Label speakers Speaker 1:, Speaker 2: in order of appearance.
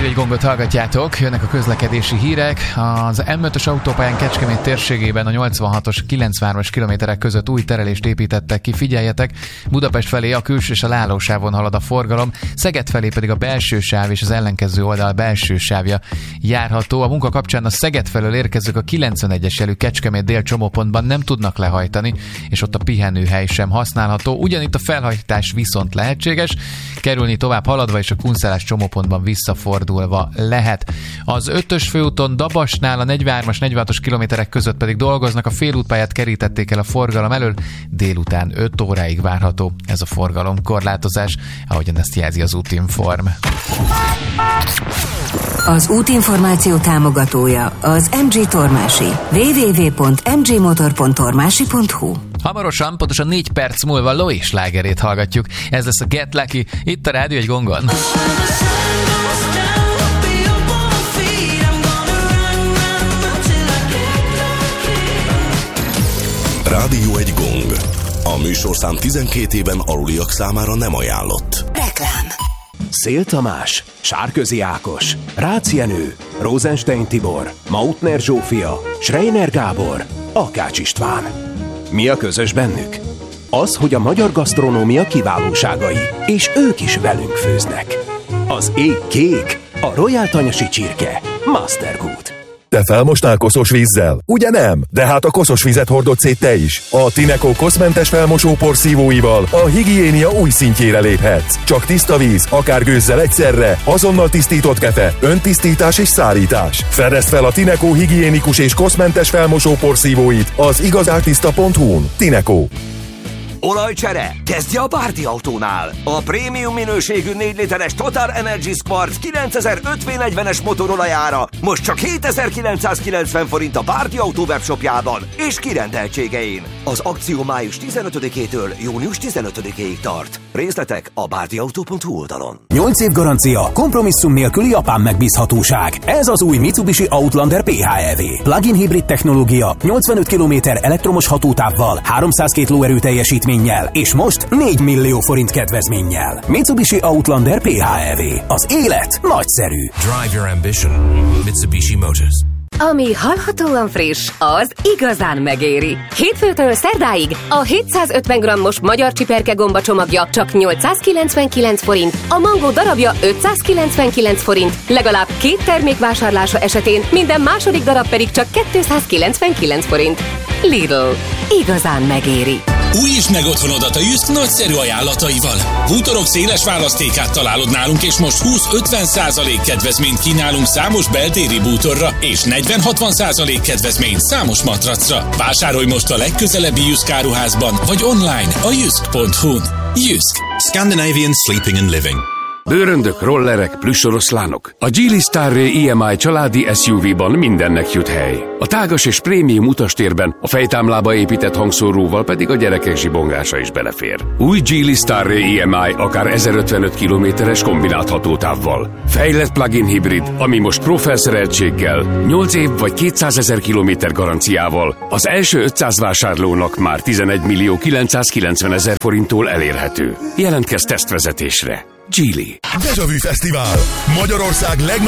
Speaker 1: Rádió 1 Gongot hallgatjátok, jönnek a közlekedési hírek. Az M5-ös autópályán Kecskemét térségében a 86-os 93-as kilométerek között új terelést építettek ki. Figyeljetek, Budapest felé a külső és a lálósávon halad a forgalom, Szeged felé pedig a belső sáv és az ellenkező oldal belső sávja járható. A munka kapcsán a Szeged felől érkezők a 91-es jelű Kecskemét dél csomópontban nem tudnak lehajtani, és ott a pihenőhely sem használható. Ugyanitt a felhajtás viszont lehetséges, kerülni tovább haladva és a Kunszálás csomópontban visszafordulva lehet. Az 5-ös főúton Dabasnál a 43-as, 46-os kilométerek között pedig dolgoznak, a félútpályát kerítették el a forgalom elől, délután 5 óráig várható ez a forgalomkorlátozás, ahogyan ezt jelzi az Útinform.
Speaker 2: Az útinformáció támogatója az MG Tormási. www.mgmotor.tormási.hu.
Speaker 1: Hamarosan, pontosan 4 perc múlva Loé slágerét hallgatjuk. Ez lesz a Get Lucky, itt a Rádió 1 Gongon.
Speaker 3: Rádió 1 Gong. A műsorszám 12 éven aluliak számára nem ajánlott.
Speaker 2: Reklám.
Speaker 4: Szél Tamás, Sárközi Ákos, Rácz Jenő, Rosenstein Tibor, Mautner Zsófia, Schreiner Gábor, Akács István. Mi a közös bennük? Az, hogy a magyar gasztronómia kiválóságai, és ők is velünk főznek. Az ég kék, a Royal Tanyasi csirke, Mastergood.
Speaker 5: Te felmosnál koszos vízzel? Ugye nem? De hát a koszos vizet hordod szét te is. A Tineco koszmentes felmosópor szívóival a higiénia új szintjére léphetsz. Csak tiszta víz, akár gőzzel egyszerre, azonnal tisztított kefe, öntisztítás és szárítás. Fedezd fel a Tineco higiénikus és koszmentes felmosópor szívóit az igazártiszta.hu-n. Tineco.
Speaker 6: Olajcsere? Kezdje a Bárdi Autónál! A prémium minőségű 4 literes Total Energies Quartz 9050-es motorolajára most csak 7990 forint a Bárdi Autó webshopjában és kirendeltségein. Az akció május 15-től június 15-ig tart. Részletek a bárdiautó.hu oldalon.
Speaker 4: 8 év garancia, kompromisszum nélküli japán megbízhatóság. Ez az új Mitsubishi Outlander PHEV. Plug-in hibrid technológia, 85 km elektromos hatótávval, 302 lóerő teljesítménnyel, és most 4 millió forint kedvezménnyel. Mitsubishi Outlander PHEV. Az élet nagyszerű.
Speaker 7: Drive your ambition. Mitsubishi Motors.
Speaker 8: Ami hallhatóan friss, az igazán megéri. Hétfőtől szerdáig a 750 g-os magyar csiperke gomba csomagja csak 899 forint, a mangó darabja 599 forint, legalább 2 termék vásárlása esetén minden második darab pedig csak 299 forint. Lidl. Igazán megéri.
Speaker 9: Újítsd meg otthonodat a Jysk nagyszerű ajánlataival. Bútorok széles választékát találod nálunk, és most 20-50% kedvezményt kínálunk számos beltéri bútorra, és 40-60% kedvezményt számos matracra. Vásárolj most a legközelebbi Jysk áruházban, vagy online a jysk.hu-n. Jysk.
Speaker 7: Scandinavian Sleeping and Living.
Speaker 10: Bőröndök, rollerek, plüssoroszlánok. A Geely Starray EMI családi SUV-ban mindennek jut hely. A tágas és prémium utastérben a fejtámlába épített hangszóróval pedig a gyerekek zsibongása is belefér. Új Geely Starray EMI akár 1055 km-es kombinált hatótávval. Fejlett plug-in hibrid, ami most pro felszereltséggel, 8 év vagy 200 000 km garanciával az első 500 vásárlónak már 11 990 000 forinttól elérhető. Jelentkezz tesztvezetésre. Geely.
Speaker 5: Deja Vu Fesztivál. Magyarország legnagyobb